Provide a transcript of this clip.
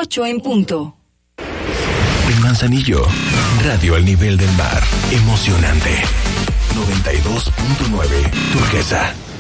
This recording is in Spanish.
8 en punto. En Manzanillo, radio al nivel del mar. Emocionante. 92.9 Turquesa.